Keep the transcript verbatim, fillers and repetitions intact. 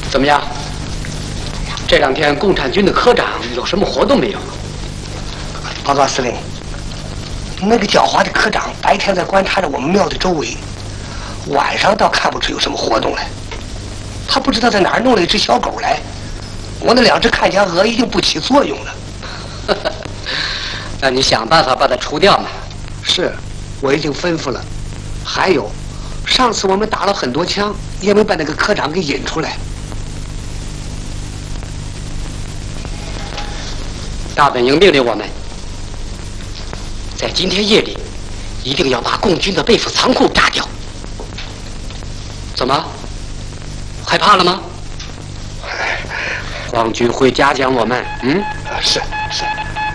怎么样？这两天共产军的科长有什么活动没有？ 报告司令，那个狡猾的科长白天在观察着我们庙的周围，晚上倒看不出有什么活动来。他不知道在哪儿弄了一只小狗来，我那两只看家鹅已经不起作用了。 那你想办法把它除掉嘛？ 是，我已经吩咐了。还有，上次我们打了很多枪，也没把那个科长给引出来。 大本营命令我们，在今天夜里，一定要把共军的被俘仓库炸掉。怎么？害怕了吗？皇军会嘉奖我们。嗯， 是。